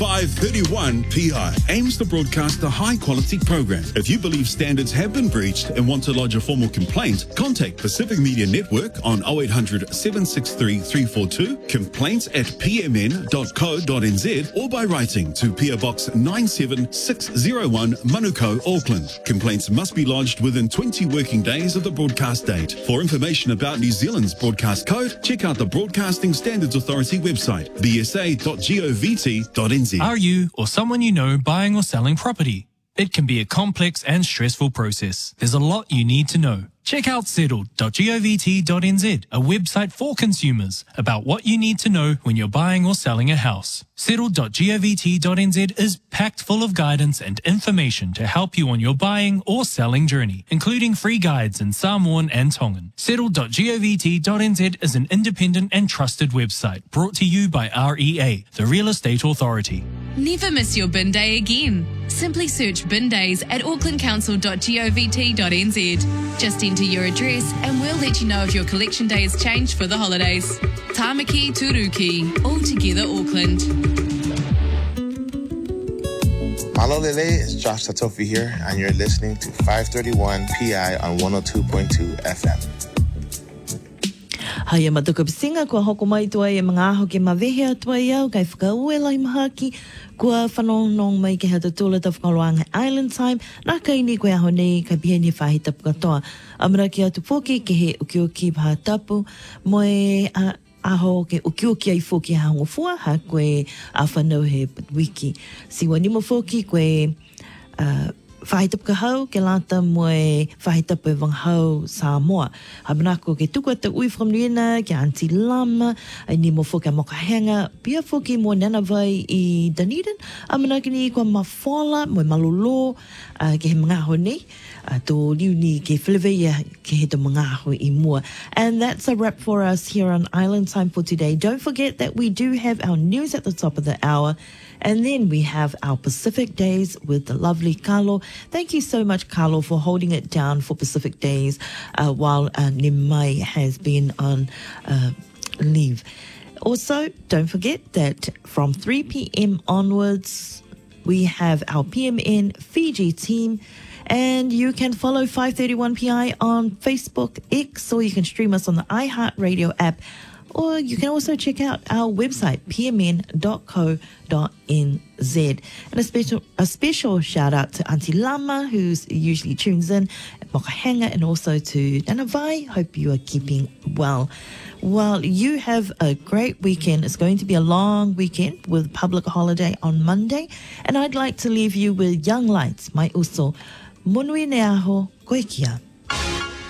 531 PI aims to broadcast a high-quality program. If you believe standards have been breached and want to lodge a formal complaint, contact Pacific Media Network on 0800 763 342, complaints@pmn.co.nz, or by writing to PO Box 97601, Manukau, Auckland. Complaints must be lodged within 20 working days of the broadcast date. For information about New Zealand's broadcast code, check out the Broadcasting Standards Authority website, bsa.govt.nz. Are you or someone you know buying or selling property? It can be a complex and stressful process. There's a lot you need to know. Check out settled.govt.nz, a website for consumers about what you need to know when you're buying or selling a house. Settled.govt.nz is packed full of guidance and information to help you on your buying or selling journey, including free guides in Samoan and Tongan. Settled.govt.nz is an independent and trusted website brought to you by REA, the Real Estate Authority. Never miss your bin day again. Simply search bin days at aucklandcouncil.govt.nz. Just enter your address and we'll let you know if your collection day has changed for the holidays. Tāmaki Turuki, all together Auckland. Malo Lele, it's Josh Tatofi here, and you're listening to 531 PI on 102.2 FM. Hai matuka pisinga kua hoko mai tua e mga aho ke mawehe atua iau kai whakaue lai mahaki kua whanonong mai ke hata tūla ta whakaloanga Island Time nā kai ni koe aho nei kai pihe ni whahi tapu katoa amara ki atu poki ke he uki paha tapu moe aho ke uki ai foki ha ngofua ha koe a whanau he wiki siwa nimo foki koe whahitap ka hau, ke lata moe whahitap e wanghau Samoa. Habanako ke tuku ata ui from Nuina, ke Auntie Lama, ai ni mo whoka mokahenga, pia whoki mo nana vai I Dunedin, amanaki ni kua mawhola, moe malolo, ke he mga aho nei, tō liu ni ke whileweia ke he to mga aho I mua. And that's a wrap for us here on Island Time for today. Don't forget that we do have our news at the top of the hour. And then we have our Pacific Days with the lovely Carlo. Thank you so much, Carlo, for holding it down for Pacific Days while Nimai has been on leave. Also, don't forget that from 3 p.m. onwards, we have our PMN Fiji team. And you can follow 531PI on Facebook, X, or you can stream us on the iHeartRadio app. Or you can also check out our website, pmn.co.nz. And a special shout out to Auntie Lama, who's usually tunes in, at Mokahenga, and also to Nanavai. Hope you are keeping well. Well, you have a great weekend. It's going to be a long weekend with public holiday on Monday. And I'd like to leave you with Young Lights, Mai Uso. Monui ne aho, koe kia.